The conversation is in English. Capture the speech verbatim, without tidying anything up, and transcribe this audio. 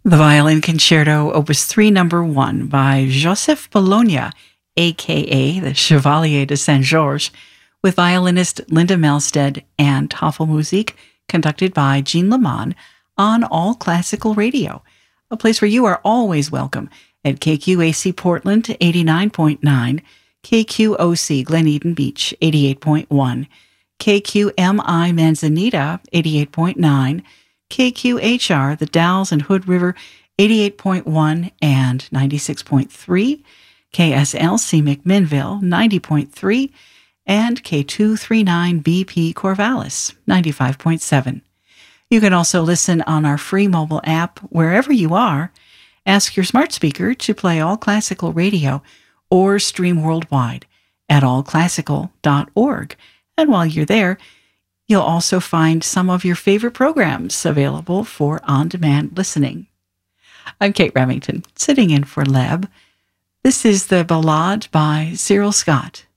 The Violin Concerto, Opus three, Number one, by Joseph Bologna, a k a the Chevalier de Saint-Georges, with violinist Linda Melstead and Tafelmusik, conducted by Jean Leman on All Classical Radio, a place where you are always welcome at K Q A C Portland, eighty-nine point nine, K Q O C Glen Eden Beach, eighty-eight point one, K Q M I Manzanita, eighty-eight point nine, K Q H R, the Dalles and Hood River, eighty-eight point one and ninety-six point three, K S L C McMinnville, ninety point three, and K two thirty-nine B P Corvallis, ninety-five point seven. You can also listen on our free mobile app wherever you are. Ask your smart speaker to play All Classical Radio or stream worldwide at all classical dot org. And while you're there, you'll also find some of your favorite programs available for on-demand listening. I'm Kate Remington, sitting in for Leb. This is the Ballade by Cyril Scott.